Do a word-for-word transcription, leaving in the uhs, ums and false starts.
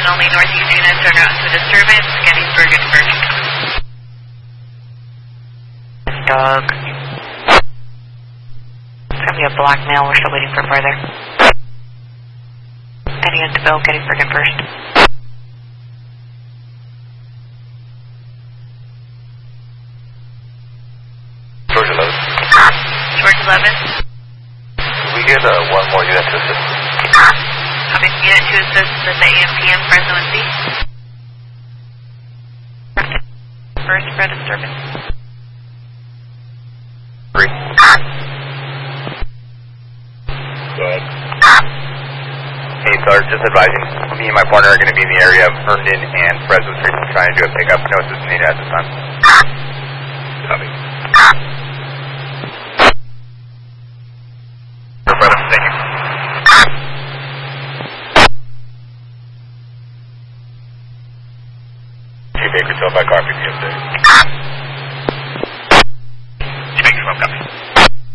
Attention only northeast units are now to disturbance, Gettysburg and Virgin. Dog. It's going to be a black male, we're still waiting for further. Any unit to Bill, Gettysburg and first. George eleven. George eleven. We get uh, one more unit to assist. Copy. Unit to assist at the A M P M Fresno and Z. First for disturbance. Three. Go ahead. Hey, Sarge, just advising, me and my partner are going to be in the area of Herndon and Fresno Street trying to do a pickup. No assistance needed at this time. Copy. Thank you. Two Baker, tell by car, P P M.